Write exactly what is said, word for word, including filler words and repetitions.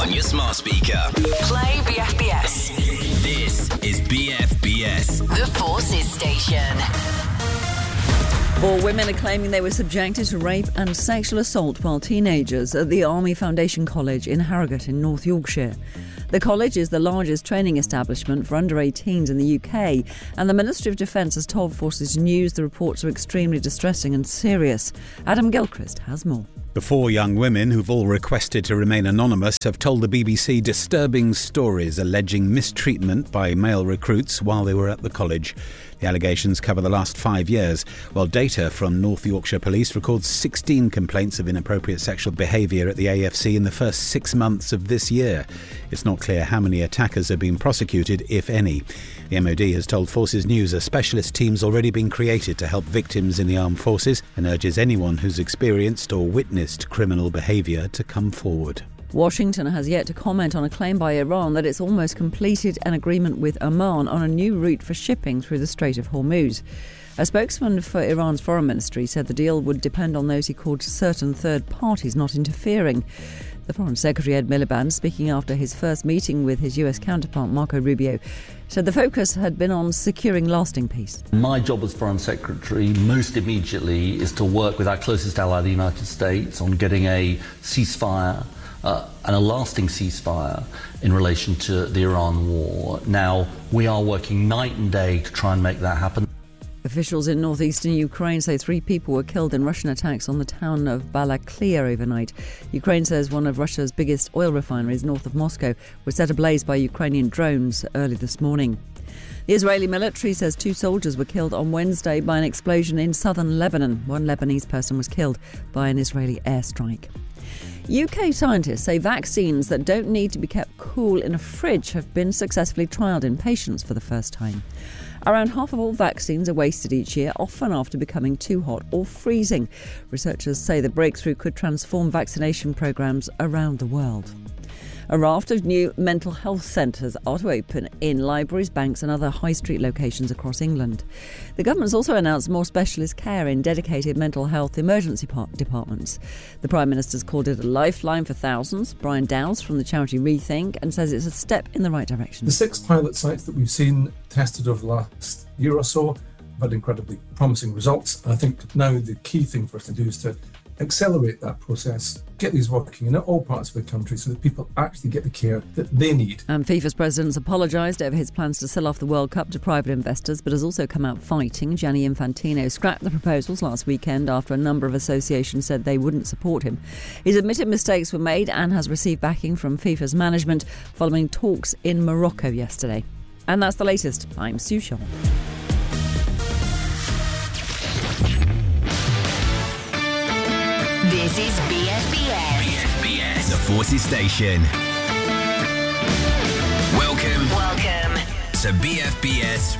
on your smart speaker. Play B F B S. This is B F B S. The Forces Station. Four women are claiming they were subjected to rape and sexual assault while teenagers at the Army Foundation College in Harrogate in North Yorkshire. The college is the largest training establishment for under eighteens in the U K, and the Ministry of Defence has told Forces News the reports are extremely distressing and serious. Adam Gilchrist has more. The four young women, who've all requested to remain anonymous, have told the B B C disturbing stories alleging mistreatment by male recruits while they were at the college. The allegations cover the last five years, while data from North Yorkshire Police records sixteen complaints of inappropriate sexual behaviour at the A F C in the first six months of this year. It's not clear how many attackers have been prosecuted, if any. The M O D has told Forces News a specialist team's already been created to help victims in the armed forces and urges anyone who's experienced or witnessed criminal behaviour to come forward. Washington has yet to comment on a claim by Iran that it's almost completed an agreement with Oman on a new route for shipping through the Strait of Hormuz. A spokesman for Iran's foreign ministry said the deal would depend on those he called certain third parties not interfering. The Foreign Secretary Ed Miliband, speaking after his first meeting with his U S counterpart Marco Rubio, said the focus had been on securing lasting peace. My job as Foreign Secretary most immediately is to work with our closest ally, the United States, on getting a ceasefire Uh, and a lasting ceasefire in relation to the Iran war. Now, we are working night and day to try and make that happen. Officials in northeastern Ukraine say three people were killed in Russian attacks on the town of Balaklia overnight. Ukraine says one of Russia's biggest oil refineries north of Moscow was set ablaze by Ukrainian drones early this morning. The Israeli military says two soldiers were killed on Wednesday by an explosion in southern Lebanon. One Lebanese person was killed by an Israeli airstrike. U K scientists say vaccines that don't need to be kept cool in a fridge have been successfully trialled in patients for the first time. Around half of all vaccines are wasted each year, often after becoming too hot or freezing. Researchers say the breakthrough could transform vaccination programmes around the world. A raft of new mental health centres are to open in libraries, banks and other high street locations across England. The government's also announced more specialist care in dedicated mental health emergency departments. The Prime Minister's called it a lifeline for thousands. Brian Dowes from the charity Rethink and says it's a step in the right direction. The six pilot sites that we've seen tested over the last year or so have had incredibly promising results. And I think now the key thing for us to do is to accelerate that process, get these working in all parts of the country so that people actually get the care that they need. And FIFA's president's apologised over his plans to sell off the World Cup to private investors, but has also come out fighting. Gianni Infantino scrapped the proposals last weekend after a number of associations said they wouldn't support him. He's admitted mistakes were made and has received backing from FIFA's management following talks in Morocco yesterday. And that's the latest. I'm Sue Shaw. This is B F B S. B F B S. The Forces Station. Welcome. Welcome to B F B S